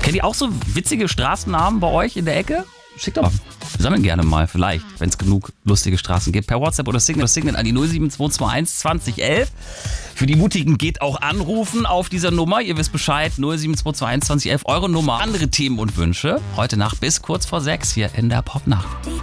Kennt ihr auch so witzige Straßennamen bei euch in der Ecke? Schickt doch. Wir sammeln gerne mal, vielleicht, wenn es genug lustige Straßen gibt. Per WhatsApp oder Signal an die 07221 2011. Für die Mutigen geht auch anrufen auf dieser Nummer. Ihr wisst Bescheid, 07221 2011, eure Nummer. Andere Themen und Wünsche. Heute Nacht bis kurz vor 6 hier in der Popnacht.